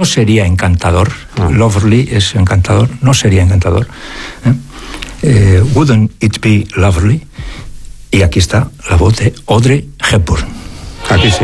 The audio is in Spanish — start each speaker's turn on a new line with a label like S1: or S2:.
S1: no sería encantador. Lovely es encantador, no sería encantador. Wouldn't it be lovely? Y aquí está la voz de Audrey Hepburn.
S2: Aquí sí.